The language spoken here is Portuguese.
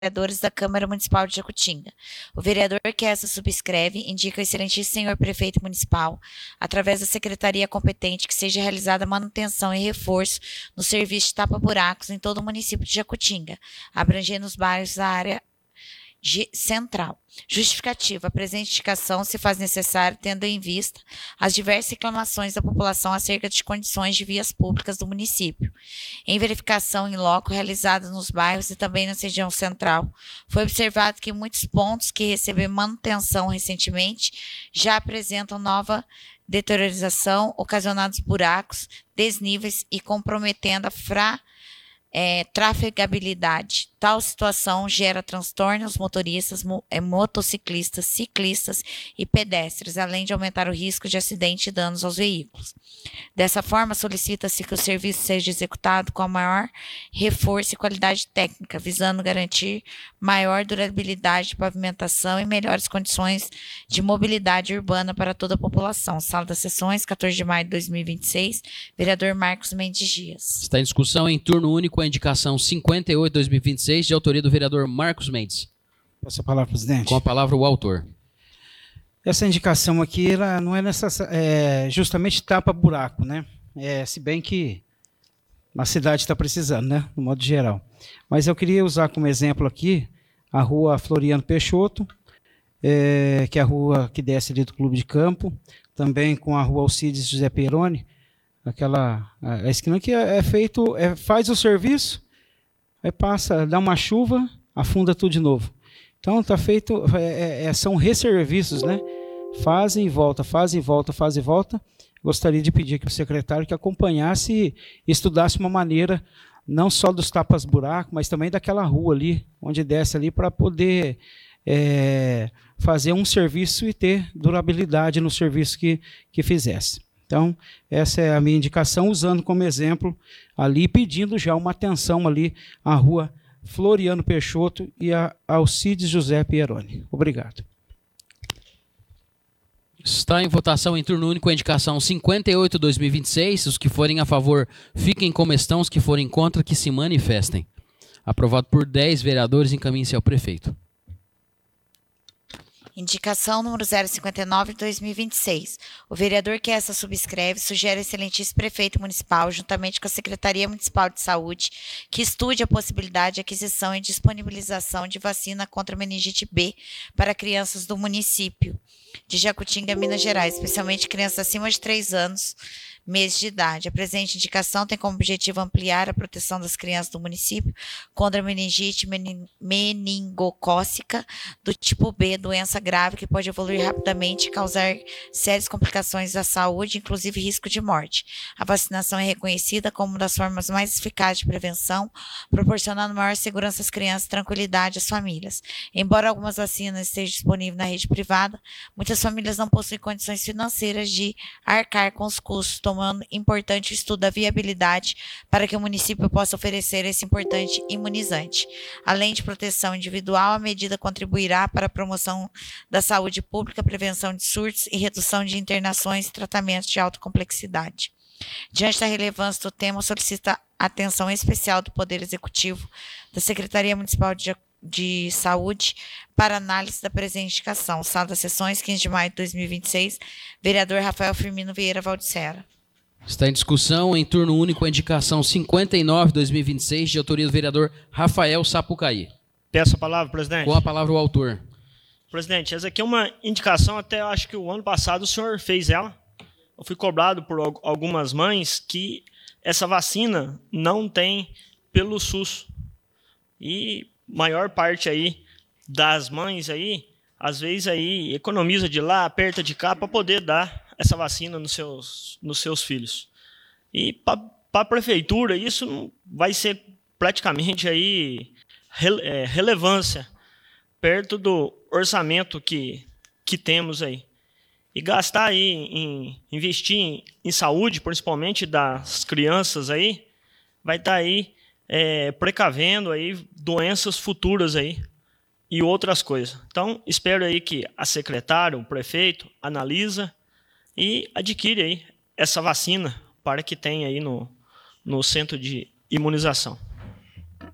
vereadores da Câmara Municipal de Jacutinga. O vereador que essa subscreve indica ao excelentíssimo senhor prefeito municipal, através da secretaria competente, que seja realizada manutenção e reforço no serviço de tapa-buracos em todo o município de Jacutinga, abrangendo os bairros da área central. Justificativa. A presente indicação se faz necessária tendo em vista as diversas reclamações da população acerca de condições de vias públicas do município. Em verificação em loco realizada nos bairros e também na região central, foi observado que muitos pontos que receberam manutenção recentemente já apresentam nova deteriorização, ocasionados buracos, desníveis e comprometendo a trafegabilidade. Tal situação gera transtorno aos motoristas, motociclistas, ciclistas e pedestres, além de aumentar o risco de acidente e danos aos veículos. Dessa forma, solicita-se que o serviço seja executado com a maior reforço e qualidade técnica, visando garantir maior durabilidade de pavimentação e melhores condições de mobilidade urbana para toda a população. Sala das Sessões, 14 de maio de 2026, vereador Marcos Mendes Dias. Está em discussão em turno único a indicação 58/2026, de autoria do vereador Marcos Mendes. Passa a palavra, presidente. Com a palavra o autor. Essa indicação aqui, ela não é justamente tapa-buraco, né? Se bem que a cidade está precisando, né? No modo geral. Mas eu queria usar como exemplo aqui a rua Floriano Peixoto, que é a rua que desce ali do Clube de Campo, também com a rua Alcides José Peroni, a esquina que faz o serviço, aí passa, dá uma chuva, afunda tudo de novo. Então está feito, são resserviços, né? Fazem e volta, fazem e volta, fazem e volta. Gostaria de pedir aqui para o secretário que acompanhasse e estudasse uma maneira, não só dos tapas-buraco, mas também daquela rua ali, onde desce ali, para poder fazer um serviço e ter durabilidade no serviço que fizesse. Então, essa é a minha indicação, usando como exemplo ali, pedindo já uma atenção ali à rua Floriano Peixoto e a Alcides José Pieroni. Obrigado. Está em votação em turno único a indicação 58/2026. Os que forem a favor, fiquem como estão. Os que forem contra, que se manifestem. Aprovado por 10 vereadores, encaminhe-se ao prefeito. Indicação número 059 de 2026. O vereador que essa subscreve sugere ao excelentíssimo prefeito municipal, juntamente com a Secretaria Municipal de Saúde, que estude a possibilidade de aquisição e disponibilização de vacina contra meningite B para crianças do município de Jacutinga, Minas Gerais, especialmente crianças acima de 3 anos, meses de idade. A presente indicação tem como objetivo ampliar a proteção das crianças do município contra a meningite meningocócica do tipo B, doença grave que pode evoluir rapidamente e causar sérias complicações à saúde, inclusive risco de morte. A vacinação é reconhecida como uma das formas mais eficazes de prevenção, proporcionando maior segurança às crianças e tranquilidade às famílias. Embora algumas vacinas estejam disponíveis na rede privada, muitas famílias não possuem condições financeiras de arcar com os custos, tomando importante estudo da viabilidade para que o município possa oferecer esse importante imunizante. Além de proteção individual, a medida contribuirá para a promoção da saúde pública, prevenção de surtos e redução de internações e tratamentos de alta complexidade. Diante da relevância do tema, solicita atenção especial do Poder Executivo, da Secretaria Municipal de Saúde, para análise da presente indicação. Sala das Sessões, 15 de maio de 2026, vereador Rafael Firmino Vieira Valdicera. Está em discussão em turno único a indicação 59/2026, de autoria do vereador Rafael Sapucaí. Peço a palavra, presidente. Com a palavra o autor. Presidente, essa aqui é uma indicação, até acho que o ano passado o senhor fez ela. Eu fui cobrado por algumas mães que essa vacina não tem pelo SUS. E maior parte aí das mães aí, às vezes aí economiza de lá, aperta de cá para poder dar essa vacina nos seus filhos. E para a prefeitura isso vai ser praticamente aí relevância perto do orçamento que temos aí. E gastar aí, investir em saúde, principalmente das crianças aí, vai estar aí precavendo aí doenças futuras aí e outras coisas. Então, espero aí que a secretária, o prefeito, analisa e adquire aí essa vacina para que tenha aí no centro de imunização.